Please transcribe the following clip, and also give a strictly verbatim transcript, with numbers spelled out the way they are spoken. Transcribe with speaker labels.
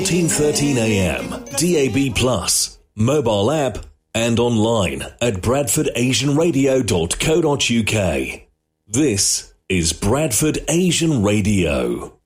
Speaker 1: fourteen thirteen A M, D A B plus, mobile app, and online at bradford asian radio dot co dot uk. This is Bradford Asian Radio.